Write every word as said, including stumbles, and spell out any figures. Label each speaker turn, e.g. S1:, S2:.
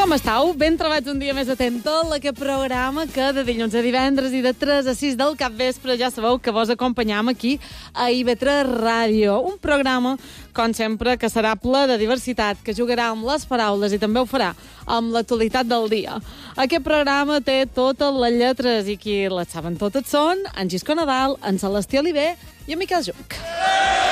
S1: Com estàu? Ben trobats un dia més atent a aquest programa que de dilluns a divendres i de tres a sis del capvespre ja sabeu que vos acompanyam aquí a I V tres Ràdio. Un programa, com sempre, que serà ple de diversitat, que jugarà amb les paraules i també ho farà amb l'actualitat del dia. Aquest programa té totes les lletres i qui les saben totes són en Gisco Nadal, en Celestí Oliver i en Miquel Juc.